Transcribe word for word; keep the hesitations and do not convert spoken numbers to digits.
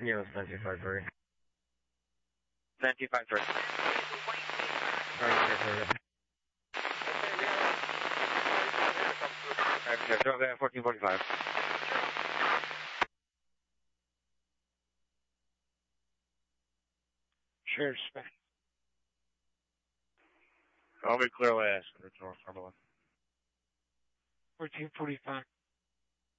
Yeah, it's nine two five three. nine two five three. Alright, Okay, throw that fourteen forty-five. Sheriff Smith. I'll be clear last. North Cumberland. fourteen forty-five.